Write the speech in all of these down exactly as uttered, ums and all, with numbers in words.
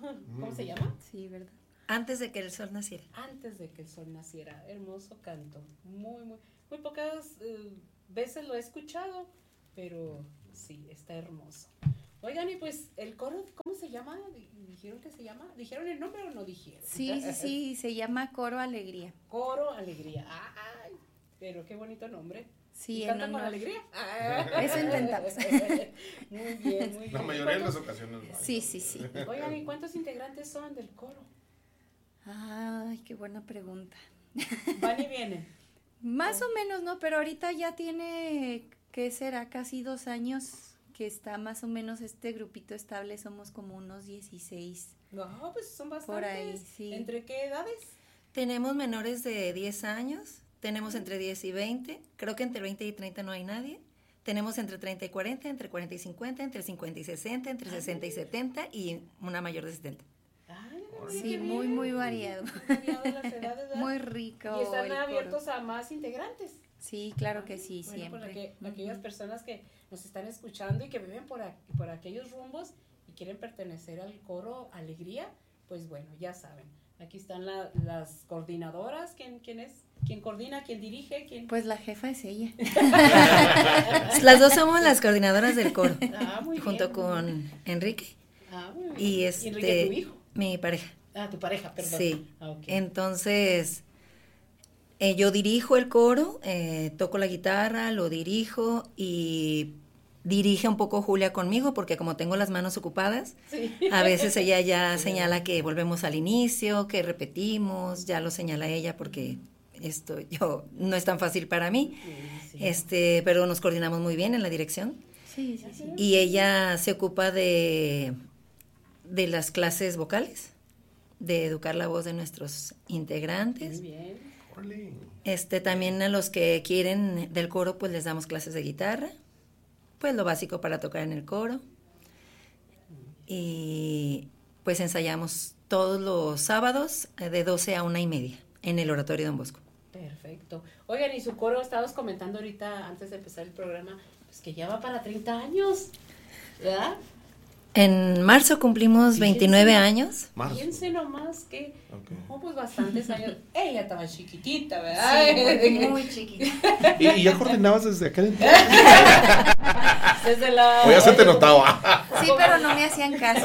¿Cómo se llama? Sí, ¿verdad? Antes de que el sol naciera. Antes de que el sol naciera. Hermoso canto. Muy, muy, muy pocas eh, veces lo he escuchado, pero sí, está hermoso. Oigan, y pues el coro, ¿cómo se llama? ¿Dijeron que se llama? ¿Dijeron el nombre o no dijeron? Sí, sí, sí, se llama Coro Alegría. Coro Alegría. Ay, pero qué bonito nombre. Sí, ¿Cantan honor. con alegría? Eso intentamos. Muy bien, muy bien. La mayoría de las ocasiones. Sí, sí, sí. Oigan, ¿y cuántos integrantes son del coro? Ay, qué buena pregunta. Van y vienen. Más o menos, ¿no? Pero ahorita ya tiene, ¿qué será? Casi dos años que está más o menos este grupito estable. Somos como unos dieciséis. No, pues son bastantes. Por ahí, sí. ¿Entre qué edades? Tenemos menores de diez años, tenemos entre diez y veinte, creo que entre veinte y treinta no hay nadie. Tenemos entre treinta y cuarenta, entre cuarenta y cincuenta, entre cincuenta y sesenta, entre sesenta y setenta y una mayor de setenta. Ay, sí, muy, muy variado. variado las edades, ¿verdad? Muy rico. Y están abiertos coro. A más integrantes. Sí, claro que sí, bueno, siempre. Para que, uh-huh. aquellas personas que nos están escuchando y que viven por, a, por aquellos rumbos y quieren pertenecer al coro Alegría, pues bueno, ya saben. Aquí están la, las coordinadoras. ¿Quién, quién es? ¿Quién coordina? ¿Quién dirige? ¿Quién? Pues la jefa es ella. Las dos somos las coordinadoras del coro. Ah, muy junto bien, con bien. Enrique. Ah, muy bien. Y este, ¿Y Enrique, tu hijo? Mi pareja. Ah, tu pareja, perdón. Sí. Ah, okay. Entonces, eh, yo dirijo el coro, eh, toco la guitarra, lo dirijo y dirige un poco Julia conmigo porque como tengo las manos ocupadas, sí. a veces ella ya sí. señala que volvemos al inicio, que repetimos, ya lo señala ella porque esto yo no es tan fácil para mí, sí, sí. este, pero nos coordinamos muy bien en la dirección. Sí, sí, sí. Y ella se ocupa de, de las clases vocales, de educar la voz de nuestros integrantes. Muy bien. Este, también a los que quieren del coro, pues les damos clases de guitarra. Pues lo básico para tocar en el coro. Y pues ensayamos todos los sábados de doce a una y media en el Oratorio Don Bosco. Perfecto. Oigan, y su coro, estabas comentando ahorita antes de empezar el programa, pues que ya va para treinta años, ¿verdad? En marzo cumplimos fíjense, veintinueve años. Fíjense nomás que, okay. oh, pues bastantes años. Ella estaba chiquitita, ¿verdad? Sí, muy, muy chiquita. ¿Y, ¿Y ya coordinabas desde aquel entonces? Desde la... O ya se te notaba. Sí, pero no me hacían caso.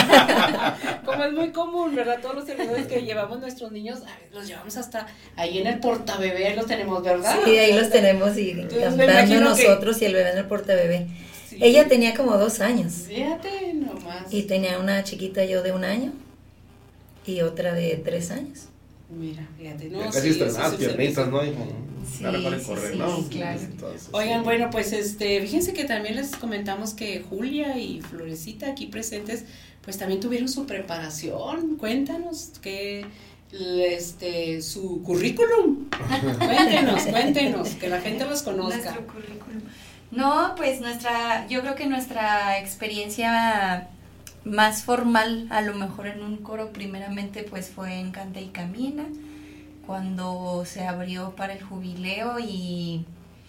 Como es muy común, ¿verdad? Todos los servidores que llevamos nuestros niños, los llevamos hasta ahí en el portabebé, los tenemos, ¿verdad? Sí, ahí los tenemos y cantando nosotros que... y el bebé en el portabebé. Sí. Ella tenía como dos años. Fíjate nomás. Y tenía una chiquita yo de un año y otra de tres años. Mira, fíjate. No, ya casi sí, estrenadas piernitas, ¿no? Y sí, para sí, correr, sí, ¿no? Sí, claro. Entonces, oigan, sí. bueno, pues este, fíjense que también les comentamos que Julia y Florecita aquí presentes, pues también tuvieron su preparación. Cuéntanos que este su currículum. Cuéntenos, cuéntenos, que la gente los conozca. Nuestro currículum. No, pues nuestra, yo creo que nuestra experiencia más formal, a lo mejor en un coro, primeramente pues fue en Canta y Camina, cuando se abrió para el jubileo y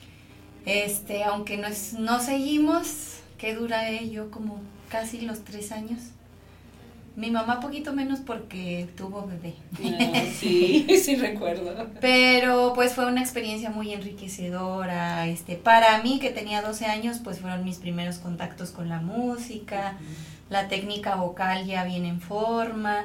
este, aunque no, es, no seguimos, que dura ello como casi los tres años. Mi mamá poquito menos porque tuvo bebé. Ah, sí, sí recuerdo. Pero pues fue una experiencia muy enriquecedora. Este, para mí que tenía doce años, pues fueron mis primeros contactos con la música, uh-huh. La técnica vocal ya bien en forma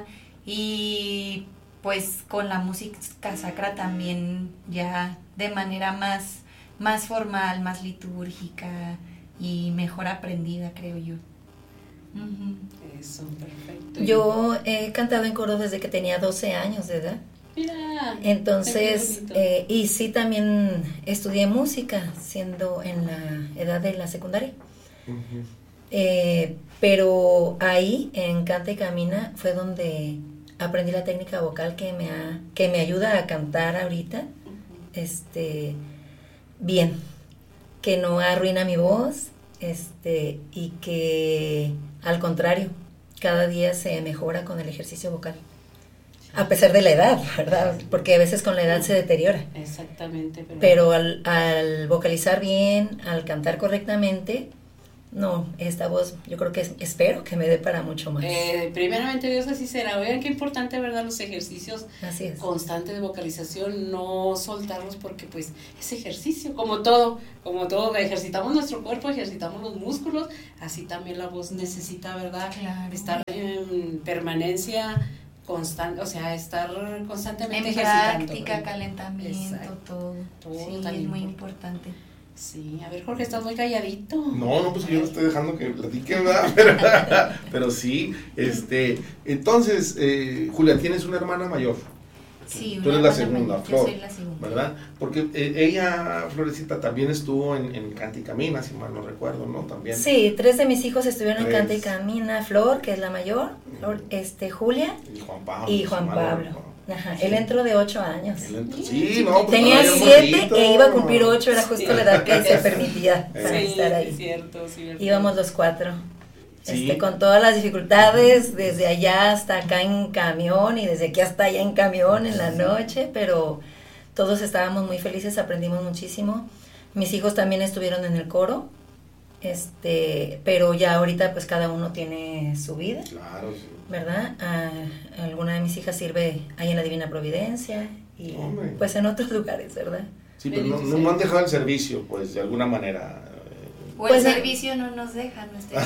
y pues con la música sacra también ya de manera más, más formal, más litúrgica y mejor aprendida, creo yo. Uh-huh. Eso, perfecto. Yo he cantado en coro desde que tenía doce años de edad. Mira, entonces, eh, y sí también estudié música siendo en la edad de la secundaria. Uh-huh. eh, pero ahí en Canta y Camina fue donde aprendí la técnica vocal que me ha, que me ayuda a cantar ahorita, uh-huh. este, bien, que no arruina mi voz, este, y que al contrario, cada día se mejora con el ejercicio vocal. A pesar de la edad, ¿verdad? Porque a veces con la edad se deteriora. Exactamente. Pero, pero al, al vocalizar bien, al cantar correctamente, no, esta voz yo creo que es, espero que me dé para mucho más. Eh, primeramente Dios así será. Vean qué importante, ¿verdad? Los ejercicios Así es. constantes de vocalización, no soltarlos porque pues es ejercicio, como todo, como todo, ejercitamos nuestro cuerpo, ejercitamos los músculos, así también la voz necesita, ¿verdad? Claro. Estar en permanencia constante, o sea, estar constantemente En ejercitando. práctica, ¿verdad? calentamiento, Exacto. todo. Todo Sí, tan es muy importante. importante. Sí, a ver, Jorge, estás muy calladito. No, no, pues yo lo estoy dejando que platique, ¿verdad? Pero, pero sí, este, entonces, eh, Julia, tienes una hermana mayor. Sí, Tú una eres la hermana segunda, mayor, Flor, yo soy la segunda. ¿verdad? Porque eh, ella, Florecita, también estuvo en, en Canta y Camina, si mal no recuerdo, ¿no? También. Sí, tres de mis hijos estuvieron Tres. en Canta y Camina, Flor, que es la mayor, Flor, este, Julia Y Juan Pablo. y si Juan mal no Pablo. recuerdo. Ajá, Sí. él entró de ocho años. Él entró- Sí, no, pues Tenía todavía siete morrito. e iba a cumplir ocho, era justo Sí. la edad que se permitía para Sí, estar es ahí. cierto, cierto. Íbamos los cuatro, Sí. este, con todas las dificultades, desde allá hasta acá en camión y desde aquí hasta allá en camión en la noche, pero todos estábamos muy felices, aprendimos muchísimo. Mis hijos también estuvieron en el coro, este, pero ya ahorita pues cada uno tiene su vida, Claro, sí. ¿verdad? Ah, alguna de mis hijas sirve ahí en la Divina Providencia y Hombre. pues en otros lugares, ¿verdad? Sí, pero no, no, no han dejado el servicio, pues, de alguna manera. O el Pues, servicio no nos deja, no esté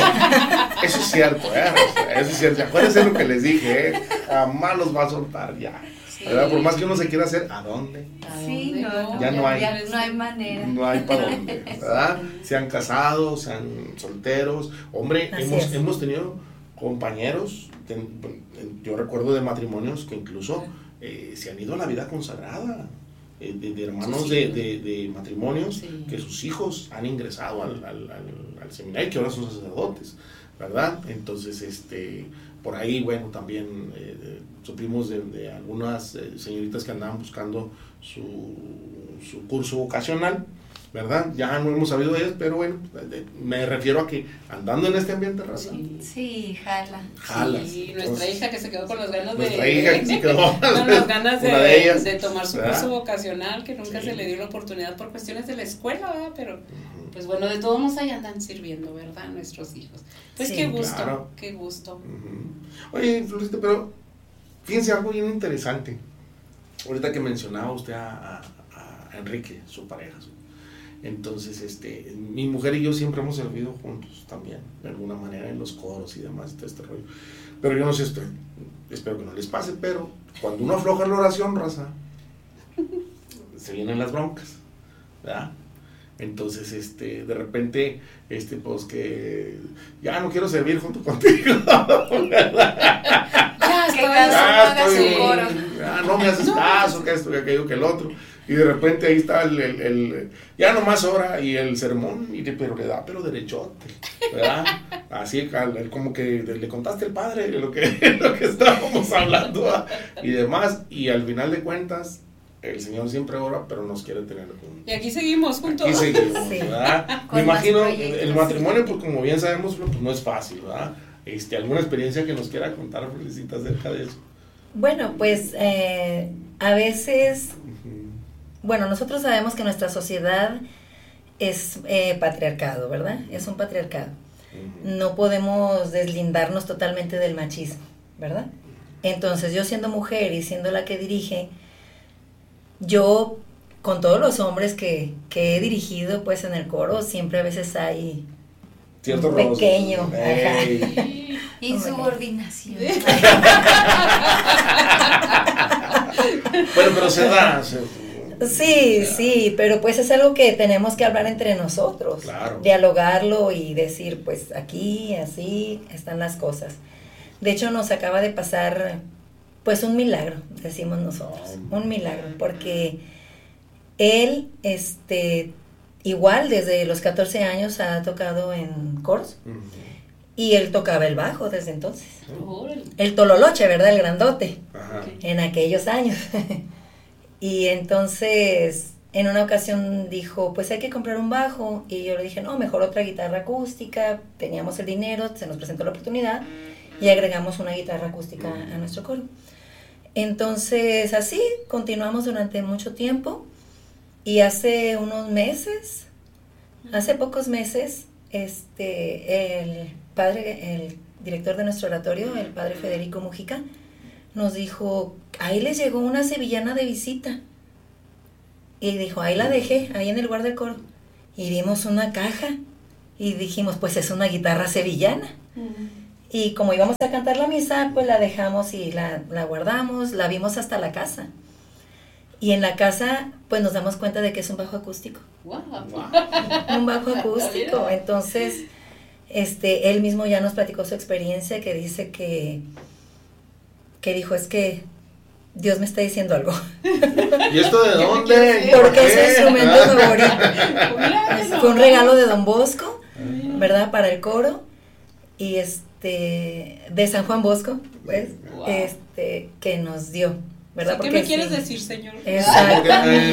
Eso es cierto, ¿eh? O sea, eso es cierto. Acuérdense lo que les dije, ¿eh? Jamás los va a soltar ya. Sí. ¿Verdad? Por más que uno se quiera hacer, ¿a dónde? ¿A Sí, dónde no, Ya no hay. no hay manera. No hay para dónde, ¿verdad? Sean casados, sean solteros. Hombre, Así hemos, es. hemos tenido compañeros, ten- yo recuerdo de matrimonios que incluso eh, se han ido a la vida consagrada. eh, De, de hermanos Sus de, hijos. de, de matrimonios Sí. que sus hijos han ingresado al, al, al, al seminario, que ahora son sacerdotes, ¿verdad? Entonces, este, por ahí, bueno, también eh, eh, supimos de, de algunas eh, señoritas que andaban buscando su, su curso vocacional, ¿verdad? Ya no hemos sabido de ellas, pero bueno, de- me refiero a que andando en este ambiente raza, Sí. Sí, jala. jalas. Sí, nuestra Entonces, hija que se quedó con las ganas nuestra de... hija que se quedó con las ganas de, una de ellas, de tomar su ¿verdad? curso vocacional, que nunca Sí. se le dio la oportunidad por cuestiones de la escuela, ¿verdad? Pero, Ujú. pues bueno, de todos modos ahí andan sirviendo, ¿verdad? Nuestros hijos. Pues Sí, qué gusto, claro. qué gusto. Ujú. Oye, Florita, pero fíjense algo bien interesante. Ahorita que mencionaba usted a, a- a Enrique, su pareja. su- Entonces, este, mi mujer y yo siempre hemos servido juntos también, de alguna manera, en los coros y demás, y todo este rollo. Pero yo no sé, estoy, espero que no les pase, pero cuando uno afloja en la oración, raza, se vienen las broncas, ¿verdad? Entonces, este, de repente, este, pues que ya no quiero servir junto contigo. Ya, Que estoy- cada Ah, uno haga su estoy- coro. ah, no me haces caso, que esto, que aquello, que el otro. Y de repente ahí está el, el, el- ya nomás hora y el sermón, y de- pero le da, pero derechote, ¿verdad? Así, al- el- como que le contaste al padre lo que, lo que estábamos hablando, ¿verdad? Y demás, y al final de cuentas, el Señor siempre ora, pero nos quiere tener juntos. Y aquí seguimos juntos. Aquí seguimos, Sí. ¿verdad? Con Me más imagino, proyectos. el matrimonio, pues como bien sabemos, pues no es fácil, ¿verdad? Este, ¿alguna experiencia que nos quiera contar, Felicita, acerca de eso? Bueno, pues eh, a veces, Ujú. bueno, nosotros sabemos que nuestra sociedad es eh, patriarcado, ¿verdad? Es un patriarcado. Ujú. No podemos deslindarnos totalmente del machismo, ¿verdad? Entonces yo siendo mujer y siendo la que dirige, yo con todos los hombres que, que he dirigido pues en el coro, siempre a veces hay Cierto un roce. pequeño, Ey. Insubordinación. Bueno, pero se da. se- Sí, o sea, sí, pero pues es algo que tenemos que hablar entre nosotros, Claro. dialogarlo y decir, pues aquí, así están las cosas. De hecho, nos acaba de pasar, pues un milagro, decimos nosotros, un milagro, porque él, este, igual desde los catorce años ha tocado en coros Ujú. y él tocaba el bajo desde entonces. Órale. El tololoche, ¿verdad? El grandote. Ajá. En aquellos años. Y entonces, en una ocasión dijo, pues hay que comprar un bajo. Y yo le dije, no, mejor otra guitarra acústica. Teníamos el dinero, se nos presentó la oportunidad y agregamos una guitarra acústica a nuestro coro. Entonces, así continuamos durante mucho tiempo. Y hace unos meses, hace pocos meses, este, el padre, el director de nuestro oratorio, el padre Federico Mujica, nos dijo, ahí les llegó una sevillana de visita. Y dijo, ahí la dejé, ahí en el lugar del coro. Y vimos una caja y dijimos, pues es una guitarra sevillana. Uh-huh. Y como íbamos a cantar la misa, pues la dejamos y la, la guardamos, la vimos hasta la casa. Y en la casa, pues nos damos cuenta de que es un bajo acústico. Wow. Un bajo acústico. Entonces, este, él mismo ya nos platicó su experiencia, que dice que, que dijo, es que Dios me está diciendo algo. ¿Y esto de dónde? Porque es su instrumento favorito. Fue un regalo de Don Bosco, ¿verdad? Para el coro. Y este, de San Juan Bosco, pues, wow. este, que nos dio. ¿Verdad? ¿Qué me quieres sí. decir, señor? Exacto.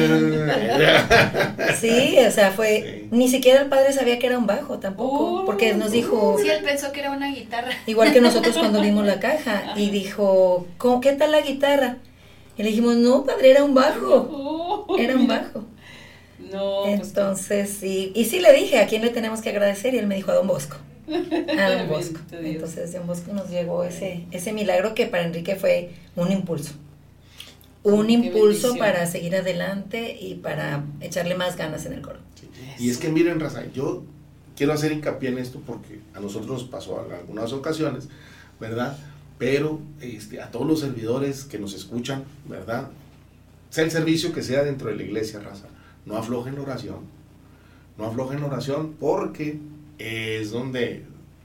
Sí, o sea, fue, sí. Ni siquiera el padre sabía que era un bajo tampoco, uh, porque nos dijo... Sí, él pensó que era una guitarra. Igual que nosotros cuando vimos la caja, y dijo, ¿cómo, qué tal la guitarra? Y le dijimos, no, padre, era un bajo, uh, era un bajo. No, entonces, pues, sí, y sí le dije, ¿a quién le tenemos que agradecer? Y él me dijo, a Don Bosco. A Don Bosco. Entonces, Don Bosco nos llegó ese, ese milagro que para Enrique fue un impulso. Un Qué impulso bendición. Para seguir adelante y para echarle más ganas en el coro. Sí. Y es que miren, raza, yo quiero hacer hincapié en esto porque a nosotros nos pasó en algunas ocasiones, ¿verdad? Pero este, a todos los servidores que nos escuchan, ¿verdad? Sea el servicio que sea dentro de la iglesia, raza, no aflojen la oración, no aflojen la oración porque es donde,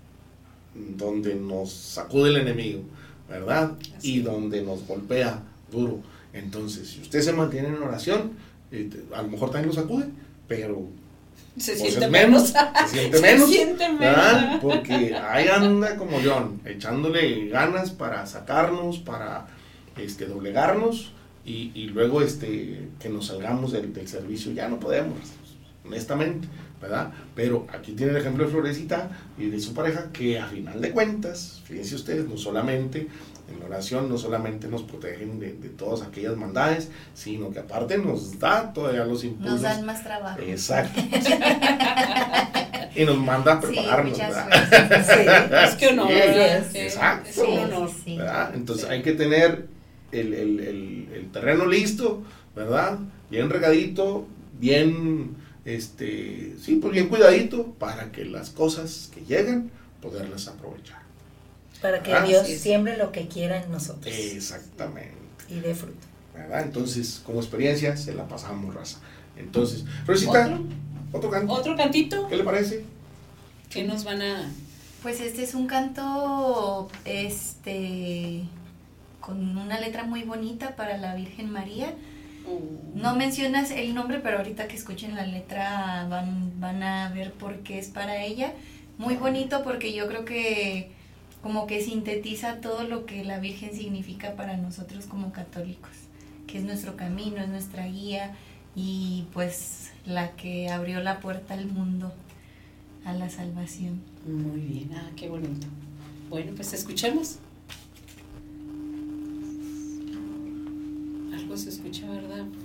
donde nos sacude el enemigo, ¿verdad? Así. Y donde nos golpea duro. Entonces, si usted se mantiene en oración, eh, a lo mejor también lo sacude, pero se pues siente menos, menos, se siente menos, se siente menos, ¿verdad? Porque ahí anda como león, echándole ganas para sacarnos, para este doblegarnos y, y luego este que nos salgamos del, del servicio. Ya no podemos, honestamente, ¿verdad? Pero aquí tiene el ejemplo de Florecita y de su pareja, que a final de cuentas, fíjense ustedes, no solamente en la oración, no solamente nos protegen de, de todas aquellas maldades, sino que aparte nos da todavía los impulsos. Nos dan más trabajo. Exacto. Y nos manda a prepararnos, sí, ¿verdad? Sí, es que honor, ¿verdad? Sí, exacto. Es un honor. Sí, ¿verdad? Entonces sí. hay que tener el, el, el, el terreno listo, ¿verdad? Bien regadito, bien, este, sí, pues bien cuidadito, para que las cosas que llegan, poderlas aprovechar. Para que ah, Dios siembre lo que quiera en nosotros. Exactamente. Y dé fruto. ¿Verdad? Entonces, como experiencia, se la pasamos, raza. Entonces, Florecita, ¿Otro? ¿otro canto? ¿Otro cantito? ¿Qué le parece? ¿Qué nos van a...? Pues este es un canto, este, con una letra muy bonita para la Virgen María. Uh. No mencionas el nombre, pero ahorita que escuchen la letra van, van a ver por qué es para ella. Muy bonito porque yo creo que como que sintetiza todo lo que la Virgen significa para nosotros como católicos, que es nuestro camino, es nuestra guía y pues la que abrió la puerta al mundo, a la salvación. Muy bien, ah, qué bonito. Bueno, pues escuchemos. Algo se escucha, ¿verdad?